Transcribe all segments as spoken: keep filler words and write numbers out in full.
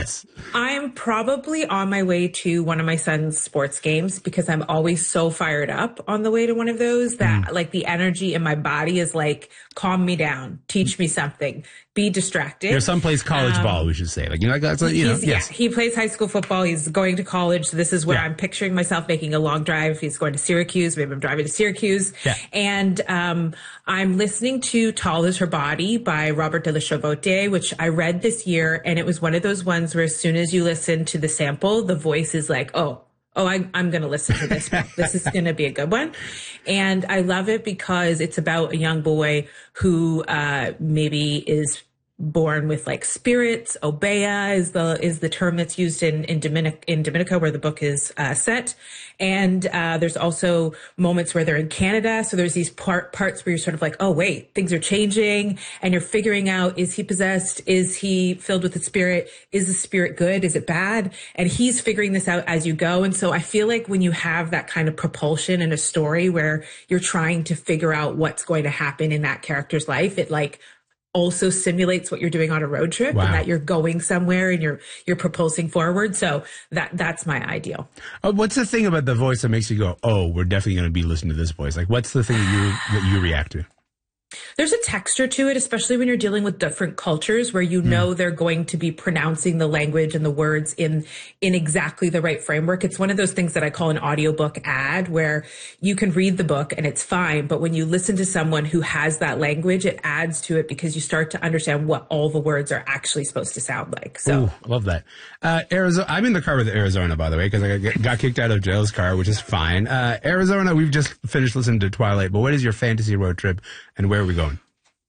Yes. I'm probably on my way to one of my son's sports games because I'm always so fired up on the way to one of those that mm. like the energy in my body is like, calm me down, teach me something, be distracted. There's someplace college um, ball, we should say. Like, you know, like that's, you know, yes. Yeah, he plays high school football. He's going to college. So this is where yeah. I'm picturing myself making a long drive. He's going to Syracuse. Maybe I'm driving to Syracuse. Yeah. And um, I'm listening to Tall is Her Body by Robert de la Chauvote, which I read this year. And it was one of those ones where as soon as you listen to the sample, the voice is like, oh, oh, I, I'm going to listen to this book. This is going to be a good one. And I love it because it's about a young boy who uh, maybe is born with like spirits. Obeah is the is the term that's used in in, Dominic, in Dominica, where the book is uh, set. And uh, there's also moments where they're in Canada. So there's these part, parts where you're sort of like, oh, wait, things are changing. And you're figuring out, is he possessed? Is he filled with the spirit? Is the spirit good? Is it bad? And he's figuring this out as you go. And so I feel like when you have that kind of propulsion in a story where you're trying to figure out what's going to happen in that character's life, it like also simulates what you're doing on a road trip wow. and that you're going somewhere and you're you're propulsing forward. So that that's my ideal. Oh, what's the thing about the voice that makes you go, oh, we're definitely going to be listening to this voice? Like, what's the thing that you that you react to? There's a texture to it, especially when you're dealing with different cultures where you mm. know they're going to be pronouncing the language and the words in in exactly the right framework. It's one of those things that I call an audiobook ad where you can read the book and it's fine. But when you listen to someone who has that language, it adds to it because you start to understand what all the words are actually supposed to sound like. So Ooh, love that. Uh, Arizona. I'm in the car with Arizona, by the way, because I got kicked out of jail's car, which is fine. Uh, Arizona, we've just finished listening to Twilight, but what is your fantasy road trip and where are we going?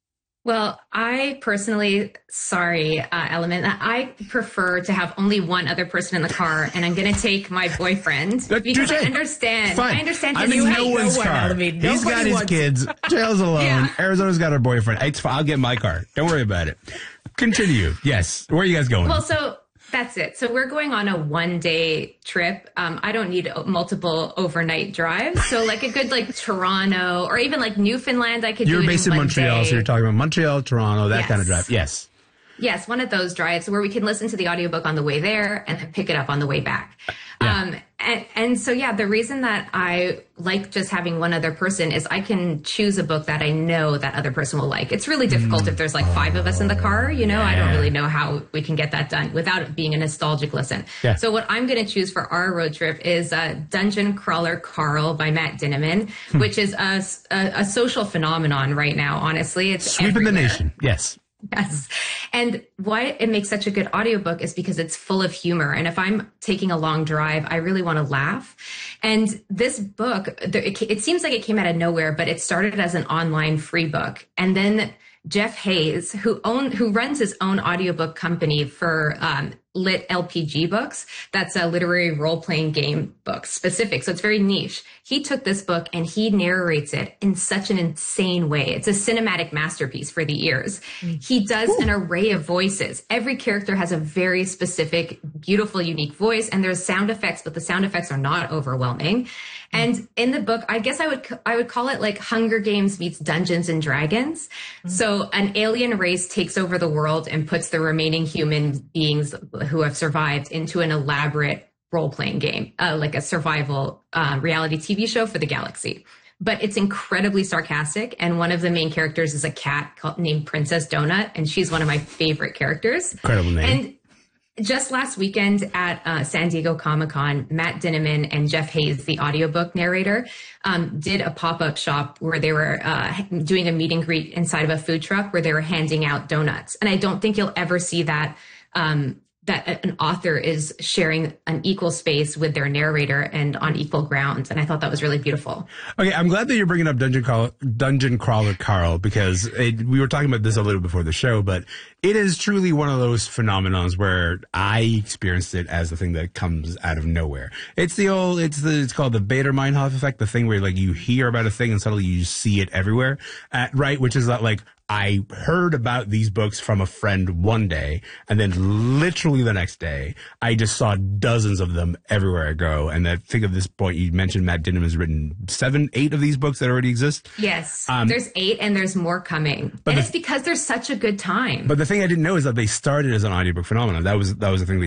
Well, I personally, sorry, uh, Element, I prefer to have only one other person in the car, and I'm going to take my boyfriend because I understand. Fine. I understand. I'm in no one's no car. One, He's got his kids. Jail's alone. Yeah. Arizona's got her boyfriend. It's fine. I'll get my car. Don't worry about it. Continue. Yes. Where are you guys going? Well, so that's it. So we're going on a one-day trip. Um, I don't need multiple overnight drives. So like a good like Toronto or even like Newfoundland, I could you're do it based in, in one Montreal, day. So you're talking about Montreal, Toronto, that yes. kind of drive. Yes. Yes, one of those drives where we can listen to the audiobook on the way there and then pick it up on the way back. Yeah. Um, and, and so, yeah, the reason that I like just having one other person is I can choose a book that I know that other person will like. It's really difficult mm. if there's like five of us in the car, you know, yeah. I don't really know how we can get that done without it being a nostalgic listen. Yeah. So what I'm going to choose for our road trip is uh, Dungeon Crawler Carl by Matt Dinniman, hmm. which is a, a, a social phenomenon right now, honestly. It's sweeping everywhere. the nation. Yes. Yes. And why it makes such a good audiobook is because it's full of humor. And if I'm taking a long drive, I really want to laugh. And this book, it seems like it came out of nowhere, but it started as an online free book. And then Jeff Hayes, who own, who runs his own audiobook company for um, Lit L P G books, that's a literary role-playing game book specific. So it's very niche. He took this book and he narrates it in such an insane way. It's a cinematic masterpiece for the ears. Mm. He does Ooh. an array of voices. Every character has a very specific, beautiful, unique voice, and there's sound effects, but the sound effects are not overwhelming. And in the book, I guess I would I would call it like Hunger Games meets Dungeons and Dragons. Mm-hmm. So an alien race takes over the world and puts the remaining human beings who have survived into an elaborate role-playing game, uh, like a survival uh, reality T V show for the galaxy. But it's incredibly sarcastic. And one of the main characters is a cat called, named Princess Donut. And she's one of my favorite characters. Incredible name. And just last weekend at uh, San Diego Comic-Con, Matt Dinniman and Jeff Hayes, the audiobook narrator, um, did a pop-up shop where they were uh, doing a meet and greet inside of a food truck where they were handing out donuts. And I don't think you'll ever see that um, that an author is sharing an equal space with their narrator and on equal grounds. And I thought that was really beautiful. Okay, I'm glad that you're bringing up Dungeon Crawler, Dungeon Crawler Carl, because it, we were talking about this a little before the show, but it is truly one of those phenomenons where I experienced it as the thing that comes out of nowhere. It's the old, it's the, it's called the Bader-Meinhof effect, the thing where like you hear about a thing and suddenly you see it everywhere, uh, right? Which is that like, I heard about these books from a friend one day, and then literally the next day, I just saw dozens of them everywhere I go. And I think at this point, you mentioned Matt Dinniman has written seven, eight of these books that already exist. Yes, um, there's eight, and there's more coming. And the, it's because there's such a good time. But the thing I didn't know is that they started as an audiobook phenomenon. That was that was the thing that